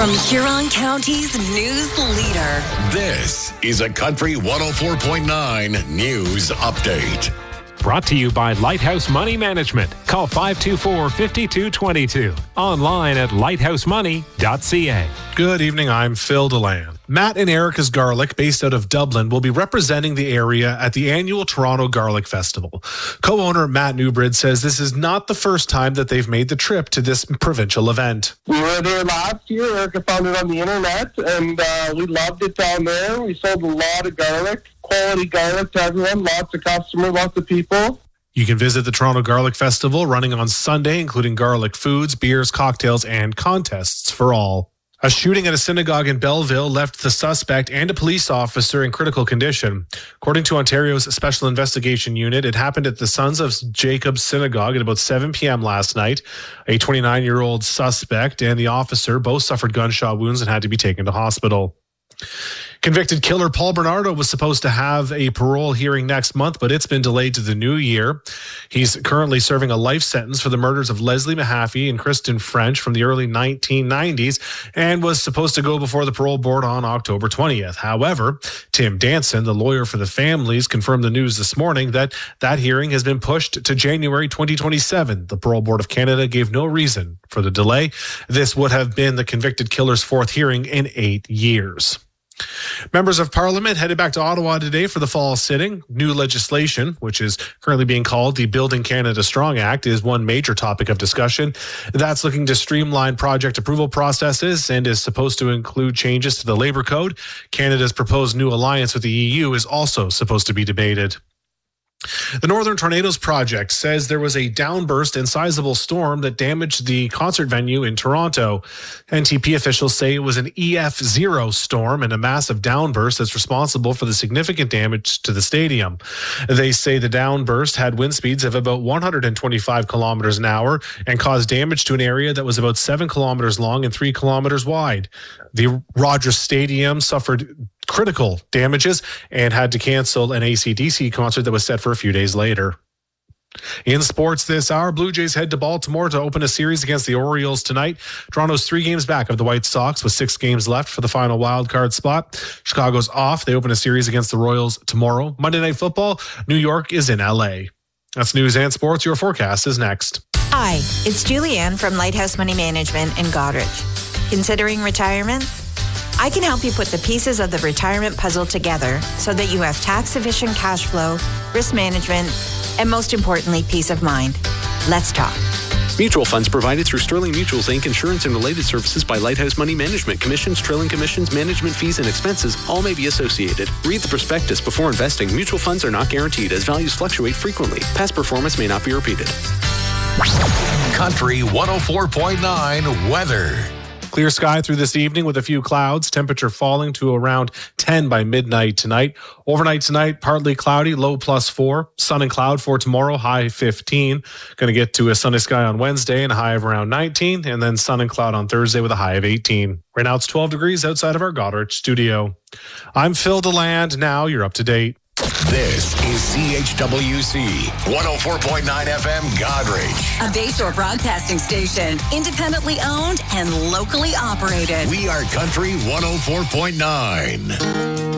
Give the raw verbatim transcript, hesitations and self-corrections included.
From Huron County's news leader. This is a Country one oh four point nine News Update. Brought to you by Lighthouse Money Management. Call five two four, five two two two. Online at lighthouse money dot c a. Good evening, I'm Phil DeLand. Matt and Erica's Garlic, based out of Dublin, will be representing the area at the annual Toronto Garlic Festival. Co-owner Matt Newbrid says this is not the first time that they've made the trip to this provincial event. We were there last year. Erica found it on the internet, and uh, we loved it down there. We sold a lot of garlic, quality garlic to everyone, lots of customers, lots of people. You can visit the Toronto Garlic Festival running on Sunday, including garlic foods, beers, cocktails, and contests for all. A shooting at a synagogue in Belleville left the suspect and a police officer in critical condition. According to Ontario's Special Investigation Unit, it happened at the Sons of Jacob Synagogue at about seven p.m. last night. A twenty-nine-year-old suspect and the officer both suffered gunshot wounds and had to be taken to hospital. Convicted killer Paul Bernardo was supposed to have a parole hearing next month, but it's been delayed to the new year. He's currently serving a life sentence for the murders of Leslie Mahaffey and Kristen French from the early nineteen nineties and was supposed to go before the parole board on October twentieth. However, Tim Danson, the lawyer for the families, confirmed the news this morning that that hearing has been pushed to January twenty twenty-seven. The Parole Board of Canada gave no reason for the delay. This would have been the convicted killer's fourth hearing in eight years. Members of Parliament headed back to Ottawa today for the fall sitting. New legislation, which is currently being called the Building Canada Strong Act, is one major topic of discussion. That's looking to streamline project approval processes and is supposed to include changes to the Labour Code. Canada's proposed new alliance with the E U is also supposed to be debated. The Northern Tornadoes Project says there was a downburst and sizable storm that damaged the concert venue in Toronto. N T P officials say it was an E F zero storm and a massive downburst that's responsible for the significant damage to the stadium. They say the downburst had wind speeds of about one hundred twenty-five kilometers an hour and caused damage to an area that was about seven kilometers long and three kilometers wide. The Rogers Stadium suffered critical damages and had to cancel an A C D C concert that was set for a few days later. In sports this hour, Blue Jays head to Baltimore to open a series against the Orioles tonight. Toronto's three games back of the White Sox with six games left for the final wild card spot. Chicago's off. They open a series against the Royals tomorrow. Monday Night Football, New York is in L A. That's news and sports. Your forecast is next. Hi, it's Julianne from Lighthouse Money Management in Goderich. Considering retirement? I can help you put the pieces of the retirement puzzle together so that you have tax-efficient cash flow, risk management, and most importantly, peace of mind. Let's talk. Mutual funds provided through Sterling Mutuals, Incorporated. Insurance and related services by Lighthouse Money Management. Commissions, trailing commissions, management fees, and expenses all may be associated. Read the prospectus before investing. Mutual funds are not guaranteed as values fluctuate frequently. Past performance may not be repeated. Country one oh four point nine weather. Clear sky through this evening with a few clouds. Temperature falling to around ten by midnight tonight. Overnight tonight, partly cloudy, low plus four. Sun and cloud for tomorrow, high fifteen. Going to get to a sunny sky on Wednesday and a high of around nineteen. And then sun and cloud on Thursday with a high of eighteen. Right now it's twelve degrees outside of our Goderich studio. I'm Phil DeLand. Now you're up to date. This is C H W C one oh four point nine F M Goderich. A Bayshore broadcasting station, independently owned and locally operated. We are Country one oh four point nine.